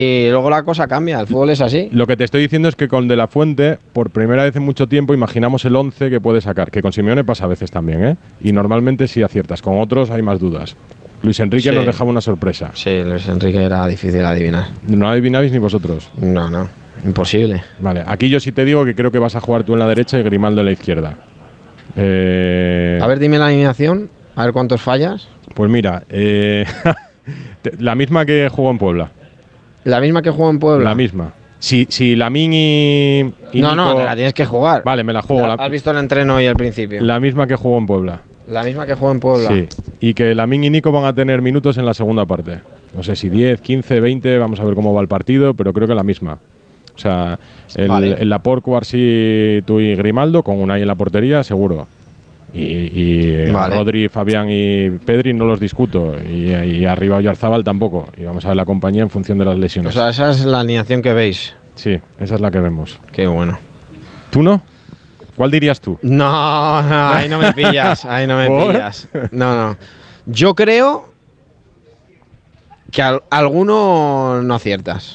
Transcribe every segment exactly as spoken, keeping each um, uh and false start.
y luego la cosa cambia, el fútbol es así. Lo que te estoy diciendo es que con De La Fuente, por primera vez en mucho tiempo, imaginamos el once que puede sacar, que con Simeone pasa a veces también, ¿eh? Y normalmente sí aciertas, con otros hay más dudas. Luis Enrique sí. Nos dejaba una sorpresa. Sí, Luis Enrique era difícil adivinar. ¿No adivinabais ni vosotros? No, no, imposible. Vale, aquí yo sí te digo que creo que vas a jugar tú en la derecha y Grimaldo en la izquierda. Eh... A ver, dime la alineación, a ver cuántos fallas. Pues mira, eh... la misma que jugó en Puebla. ¿La misma que jugó en Puebla? La misma. Si, si Lamine y, y No, Nico... no, te la tienes que jugar. Vale, me la juego. La, ¿Has visto el entreno hoy al principio? La misma que jugó en Puebla. La misma que jugó en Puebla. Sí. Y que Lamine y Nico van a tener minutos en la segunda parte. No sé si diez, quince, veinte, vamos a ver cómo va el partido, pero creo que la misma. O sea, el, vale. el Laporte, Cubarsí, tú y Grimaldo, con Unai en la portería, seguro. Y, y vale. Rodri, Fabián y Pedri no los discuto. Y, y arriba Oyarzábal tampoco. Y vamos a ver la compañía en función de las lesiones. O sea, esa es la alineación que veis. Sí, esa es la que vemos. Qué bueno. ¿Tú no? ¿Cuál dirías tú? No, no, ahí no me pillas. Ahí no me ¿Por? pillas. No, no. Yo creo que al, alguno no aciertas.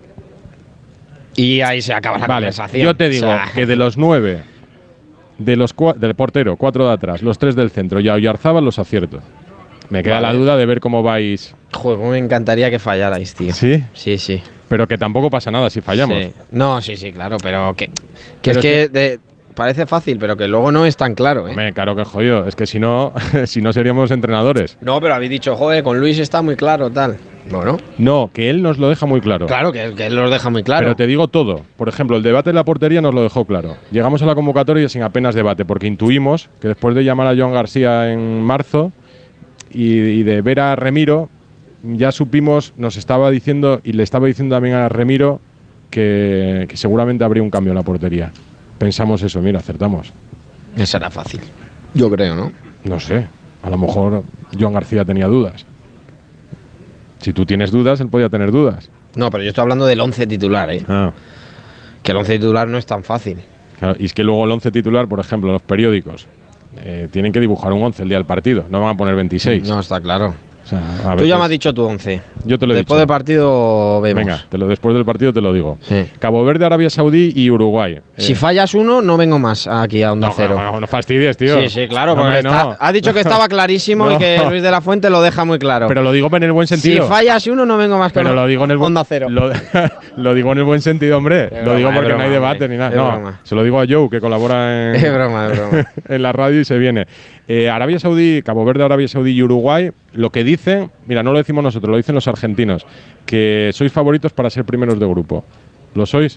Y ahí se acaba la vale, conversación. Yo te digo o sea, que de los nueve, de los del portero, cuatro de atrás, los tres del centro y a Oyarzábal los acierto. Me queda vale. la duda de ver cómo vais. Joder, me encantaría que fallarais, tío. ¿Sí? Sí, sí. Pero que tampoco pasa nada si fallamos. Sí. No, sí, sí, claro, pero que, que pero es que... que de, parece fácil, pero que luego no es tan claro, ¿eh? Hombre, claro que jodido. Es que si no, si no seríamos entrenadores. No, pero habéis dicho, joder, con Luis está muy claro, tal. Bueno. No, que él nos lo deja muy claro. Claro, que, que él nos deja muy claro. Pero te digo todo. Por ejemplo, el debate de la portería nos lo dejó claro. Llegamos a la convocatoria sin apenas debate, porque intuimos que después de llamar a Joan García en marzo y, y de ver a Remiro, ya supimos, nos estaba diciendo, y le estaba diciendo también a Remiro, que, que seguramente habría un cambio en la portería. Pensamos eso, mira, acertamos. Eso era fácil. Yo creo, ¿no? No sé. A lo mejor Joan García tenía dudas. Si tú tienes dudas, él podía tener dudas. No, pero yo estoy hablando del once titular, ¿eh? Ah. Que el once titular no es tan fácil. Claro, y es que luego el once titular, por ejemplo, los periódicos, eh, tienen que dibujar un once el día del partido. No van a poner veintiséis. No, está claro. O sea, a Tú veces... ya me has dicho tu once. Yo te lo he Después dicho. del partido vemos. Venga, te lo, después del partido te lo digo. Sí. Cabo Verde, Arabia Saudí y Uruguay. Si eh. fallas uno, no vengo más aquí a Onda no, Cero. No, no, no fastidies, tío. Sí, sí, claro. No, porque hombre, está, no. has dicho que estaba clarísimo no. y que Luis de la Fuente lo deja muy claro. Pero lo digo en el buen sentido. Si fallas uno, no vengo más con Pero lo digo en el Onda Cero. Lo, lo digo en el buen sentido, hombre. Es lo broma, digo porque broma, no hay debate hombre. ni nada. Es No, broma. se lo digo a Joe, que colabora en, Es broma, es broma. en la radio y se viene. Eh, Arabia Saudí, Cabo Verde, Arabia Saudí y Uruguay, lo que dicen, mira, no lo decimos nosotros, lo dicen los argentinos, que sois favoritos para ser primeros de grupo. ¿Lo sois?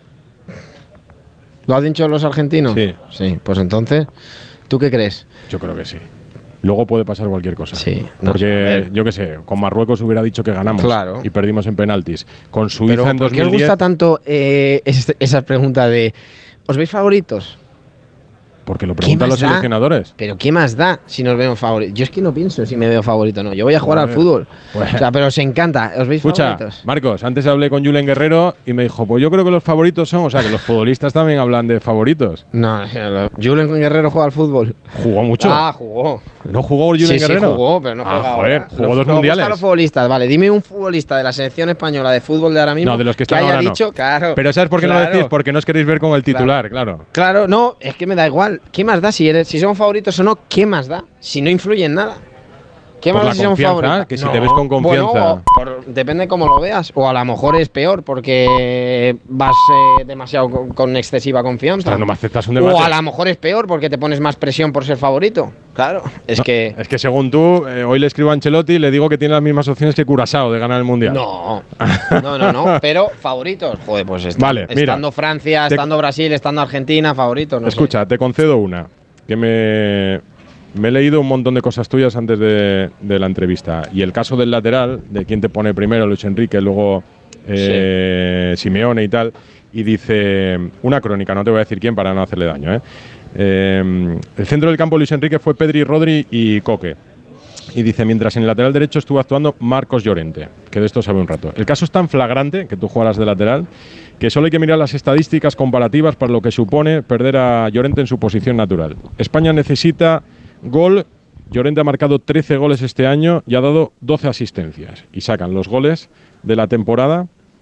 ¿Lo han dicho los argentinos? Sí. Sí, pues entonces, ¿tú qué crees? Yo creo que sí. Luego puede pasar cualquier cosa. Sí. No, porque, yo qué sé, con Marruecos hubiera dicho que ganamos claro. y perdimos en penaltis. Con Suiza Pero en ¿por dos mil diez… qué os gusta tanto eh, es, esa pregunta de ¿os veis favoritos? Porque lo preguntan los seleccionadores. Pero ¿qué más da si nos vemos favoritos? Yo es que no pienso si me veo favorito o no. Yo voy a jugar Bueno, al fútbol. Pues, o sea, pero os encanta. ¿Os veis escucha, favoritos? Marcos, antes hablé con Julen Guerrero y me dijo, pues yo creo que los favoritos son… O sea, que los futbolistas también hablan de favoritos. No, Julen Guerrero juega al fútbol. ¿Jugó mucho? Ah, jugó. ¿No jugó Julen sí, Guerrero? Sí, jugó, pero no ah, juega joder, ahora. jugó no, dos no, mundiales. Los futbolistas, vale. Dime un futbolista de la selección española de fútbol de ahora mismo no, de los que, que están haya ahora dicho, no. claro. Pero ¿sabes por qué claro. no lo decís? Porque no os queréis ver con el titular, claro. Claro, claro no, es que me da igual. ¿Qué más da si eres, si son favoritos o no? ¿Qué más da? Si no influye en nada. ¿Qué por más la da si son favoritos? Que si no. te ves con confianza. Bueno, por, depende cómo lo veas. O a lo mejor es peor porque vas eh, demasiado con, con excesiva confianza. Pero no me aceptas un debate. O a lo mejor es peor porque te pones más presión por ser favorito. Claro, es no, que… Es que según tú, eh, hoy le escribo a Ancelotti y le digo que tiene las mismas opciones que Curazao de ganar el Mundial. No, no, no, no. Pero favoritos. Joder, pues está, vale, mira, estando Francia, te, estando Brasil, estando Argentina, favoritos. No escucha, sé. te concedo una. Que me… Me he leído un montón de cosas tuyas antes de, de la entrevista. Y el caso del lateral, de quién te pone primero, Luis Enrique, luego eh, sí. Simeone y tal. Y dice, una crónica, no te voy a decir quién para no hacerle daño. ¿eh? Eh, el centro del campo Luis Enrique fue Pedri, Rodri y Coque. Y dice, mientras en el lateral derecho estuvo actuando Marcos Llorente, que de esto sabe un rato. El caso es tan flagrante, que tú jugaras de lateral, que solo hay que mirar las estadísticas comparativas para lo que supone perder a Llorente en su posición natural. España necesita… Gol, Llorente ha marcado trece goles este año y ha dado doce asistencias. Y sacan los goles de la temporada